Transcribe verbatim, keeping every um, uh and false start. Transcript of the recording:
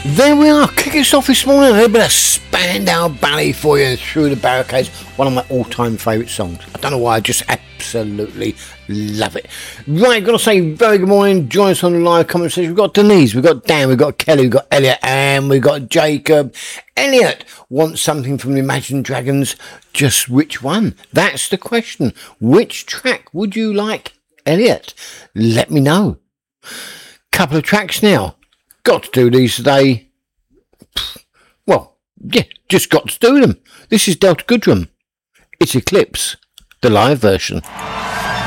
There we are, kick us off this morning, a little bit of Spandau Ballet for you, Through the Barricades, one of my all-time favourite songs. I don't know why, I just absolutely love it. Right, got to say very good morning, join us on the live comment section. We've got Denise, we've got Dan, we've got Kelly, we've got Elliot, and we've got Jacob. Elliot wants something from the Imagine Dragons, just which one? That's the question. Which track would you like, Elliot? Let me know. Couple of tracks now. Got to do these today. Well, yeah, just got to do them. This is Delta Goodrem. It's Eclipse, the live version.